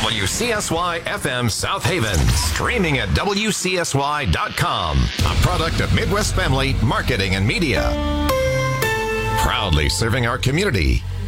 WCSY FM South Haven. Streaming at WCSY.com. A product of Midwest Family Marketing and Media. Proudly serving our community